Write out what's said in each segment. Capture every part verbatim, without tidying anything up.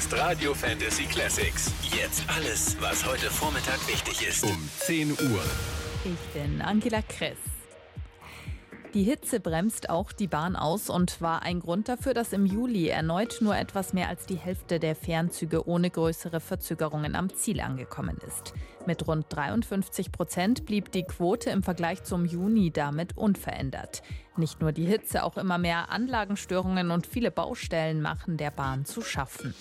ist Radio Fantasy Classics. Jetzt alles, was heute Vormittag wichtig ist. Um zehn Uhr. Ich bin Angela Kress. Die Hitze bremst auch die Bahn aus und war ein Grund dafür, dass im Juli erneut nur etwas mehr als die Hälfte der Fernzüge ohne größere Verzögerungen am Ziel angekommen ist. Mit rund dreiundfünfzig Prozent blieb die Quote im Vergleich zum Juni damit unverändert. Nicht nur die Hitze, auch immer mehr Anlagenstörungen und viele Baustellen machen der Bahn zu schaffen.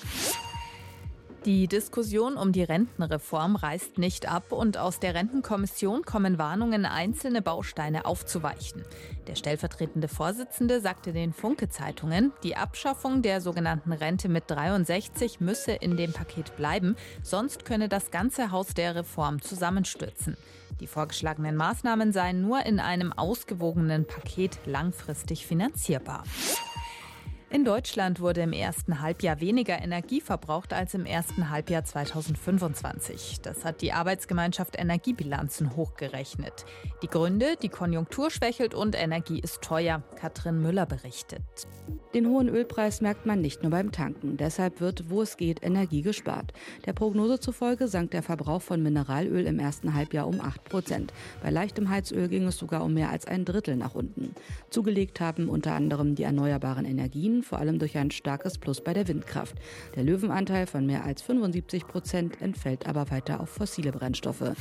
Die Diskussion um die Rentenreform reißt nicht ab und aus der Rentenkommission kommen Warnungen, einzelne Bausteine aufzuweichen. Der stellvertretende Vorsitzende sagte den Funke-Zeitungen, die Abschaffung der sogenannten Rente mit dreiundsechzig müsse in dem Paket bleiben, sonst könne das ganze Haus der Reform zusammenstürzen. Die vorgeschlagenen Maßnahmen seien nur in einem ausgewogenen Paket langfristig finanzierbar. In Deutschland wurde im ersten Halbjahr weniger Energie verbraucht als im ersten Halbjahr zweitausendfünfundzwanzig. Das hat die Arbeitsgemeinschaft Energiebilanzen hochgerechnet. Die Gründe: die Konjunktur schwächelt und Energie ist teuer. Katrin Müller berichtet. Den hohen Ölpreis merkt man nicht nur beim Tanken. Deshalb wird, wo es geht, Energie gespart. Der Prognose zufolge sank der Verbrauch von Mineralöl im ersten Halbjahr um acht Prozent. Bei leichtem Heizöl ging es sogar um mehr als ein Drittel nach unten. Zugelegt haben unter anderem die erneuerbaren Energien, vor allem durch ein starkes Plus bei der Windkraft. Der Löwenanteil von mehr als fünfundsiebzig Prozent entfällt aber weiter auf fossile Brennstoffe.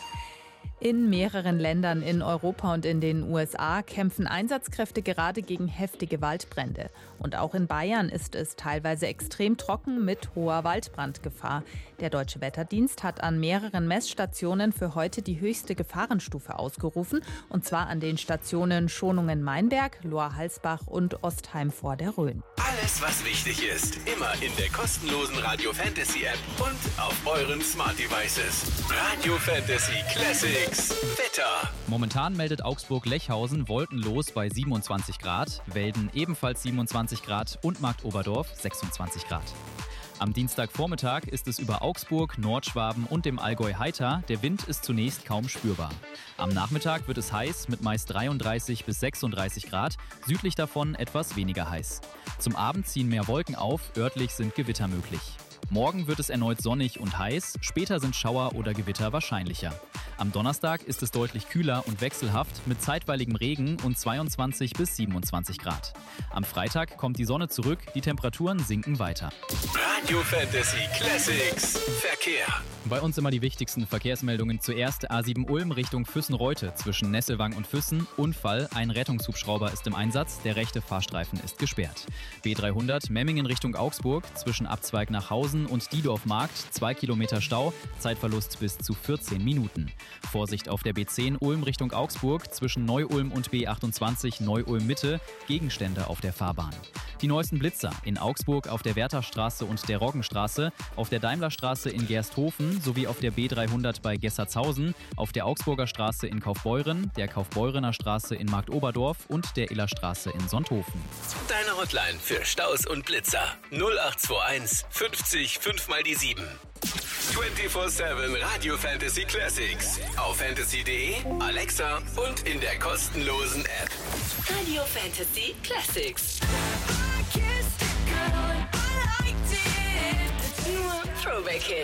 In mehreren Ländern in Europa und in den U S A kämpfen Einsatzkräfte gerade gegen heftige Waldbrände. Und auch in Bayern ist es teilweise extrem trocken mit hoher Waldbrandgefahr. Der Deutsche Wetterdienst hat an mehreren Messstationen für heute die höchste Gefahrenstufe ausgerufen. Und zwar an den Stationen Schonungen-Mainberg, Lohr-Halsbach und Ostheim vor der Rhön. Alles, was wichtig ist, immer in der kostenlosen Radio Fantasy App und auf euren Smart Devices. Radio Fantasy Classics Wetter. Momentan meldet Augsburg-Lechhausen wolkenlos bei siebenundzwanzig Grad, Welden ebenfalls siebenundzwanzig Grad und Marktoberdorf sechsundzwanzig Grad. Am Dienstagvormittag ist es über Augsburg, Nordschwaben und dem Allgäu heiter. Der Wind ist zunächst kaum spürbar. Am Nachmittag wird es heiß mit meist dreiunddreißig bis sechsunddreißig Grad, südlich davon etwas weniger heiß. Zum Abend ziehen mehr Wolken auf, örtlich sind Gewitter möglich. Morgen wird es erneut sonnig und heiß, später sind Schauer oder Gewitter wahrscheinlicher. Am Donnerstag ist es deutlich kühler und wechselhaft mit zeitweiligem Regen und zweiundzwanzig bis siebenundzwanzig Grad. Am Freitag kommt die Sonne zurück, die Temperaturen sinken weiter. Radio Fantasy Classics Verkehr. Bei uns immer die wichtigsten Verkehrsmeldungen. Zuerst A sieben Ulm Richtung Füssen-Reute zwischen Nesselwang und Füssen. Unfall, ein Rettungshubschrauber ist im Einsatz, der rechte Fahrstreifen ist gesperrt. B dreihundert Memmingen Richtung Augsburg zwischen Abzweig nach Hausen und Diedorf-Markt, zwei Kilometer Stau, Zeitverlust bis zu vierzehn Minuten. Vorsicht auf der B zehn Ulm Richtung Augsburg zwischen Neu-Ulm und B achtundzwanzig Neu-Ulm Mitte, Gegenstände auf der Fahrbahn. Die neuesten Blitzer in Augsburg auf der Wertherstraße und der Roggenstraße, auf der Daimlerstraße in Gersthofen sowie auf der B dreihundert bei Gessertshausen, auf der Augsburger Straße in Kaufbeuren, der Kaufbeurener Straße in Marktoberdorf und der Illerstraße in Sonthofen. Deine Hotline für Staus und Blitzer null acht zwei eins fünfzig fünf mal die sieben. vierundzwanzig sieben Radio Fantasy Classics auf fantasy punkt de, Alexa und in der kostenlosen App. Radio Fantasy Classics. Nur Throwback Hits.